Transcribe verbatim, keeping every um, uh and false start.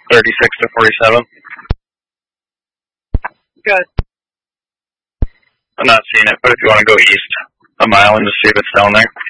thirty-six to forty-seven. Good. I'm not seeing it, but if you want to go east a mile and just see if it's down there.